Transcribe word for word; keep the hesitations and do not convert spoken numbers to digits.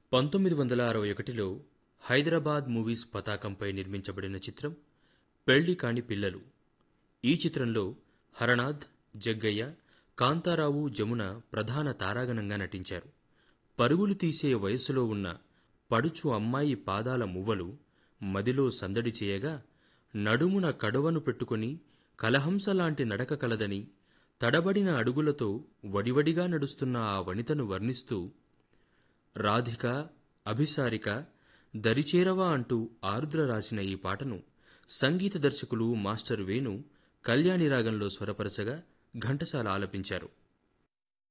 పంతొమ్మిది వందల అరవై ఒకటిలో హైదరాబాద్ మూవీస్ పతాకంపై నిర్మించబడిన చిత్రం పెళ్లి కాని పిల్లలు. ఈ చిత్రంలో హరనాథ్, జగ్గయ్య, కాంతారావు, జమున ప్రధాన తారాగణంగా నటించారు. పరుగులు తీసే వయసులో ఉన్న పడుచు అమ్మాయి పాదాల మువ్వలు మదిలో సందడి చేయగా, నడుమున కడవను పెట్టుకుని కలహంసలాంటి నడక కలదని, తడబడిన అడుగులతో వడివడిగా నడుస్తున్న ఆ వనితను వర్ణిస్తూ రాధిక, అభిసారిక, దరిచేరవా అంటూ ఆరుద్ర రాసిన ఈ పాటను సంగీత దర్శకులు మాస్టర్ వేణు కళ్యాణి రాగంలో స్వరపరచగా ఘంటసాల ఆలపించారు.